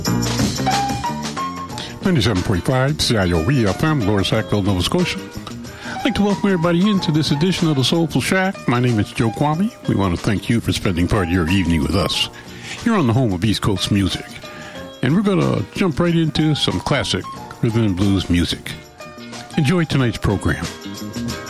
97.5 CIOE FM, Lower Sackville, Nova Scotia. I'd like to welcome everybody into this edition of the Soulful Shack. My name is Joe Kwame. We want to thank you for spending part of your evening with us. You're on the home of East Coast music. And we're going to jump right into some classic rhythm and blues music. Enjoy tonight's program.